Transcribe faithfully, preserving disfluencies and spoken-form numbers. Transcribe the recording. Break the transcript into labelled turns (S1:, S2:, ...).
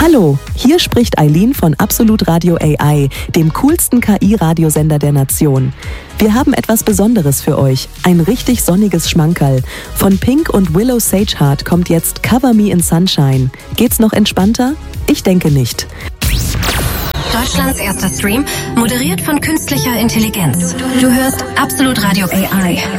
S1: Hallo, hier spricht Eileen von Absolut Radio A I, dem coolsten K I-Radiosender der Nation. Wir haben etwas Besonderes für euch, ein richtig sonniges Schmankerl. Von Pink und Willow Sageheart kommt jetzt Cover Me in Sunshine. Geht's noch entspannter? Ich denke nicht.
S2: Deutschlands erster Stream, moderiert von künstlicher Intelligenz. Du hörst Absolut Radio A I.